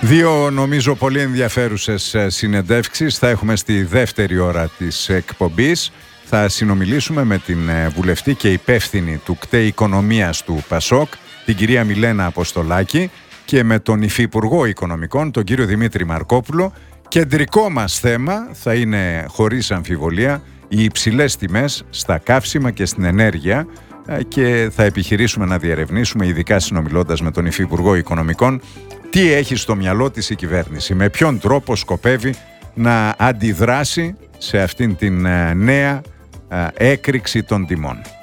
Δύο νομίζω πολύ ενδιαφέρουσες συνεντεύξεις θα έχουμε στη δεύτερη ώρα της εκπομπής. Θα συνομιλήσουμε με την βουλευτή και υπεύθυνη του ΚΤΕ Οικονομίας του ΠΑΣΟΚ, την κυρία Μιλένα Αποστολάκη, και με τον Υφυπουργό Οικονομικών, τον κύριο Δημήτρη Μαρκόπουλο. Κεντρικό μας θέμα θα είναι, χωρίς αμφιβολία, οι υψηλές τιμές στα καύσιμα και στην ενέργεια, και θα επιχειρήσουμε να διερευνήσουμε, ειδικά συνομιλώντας με τον Υφυπουργό Οικονομικών, τι έχει στο μυαλό της η κυβέρνηση, με ποιον τρόπο σκοπεύει να αντιδράσει σε αυτήν την νέα έκρηξη των τιμών.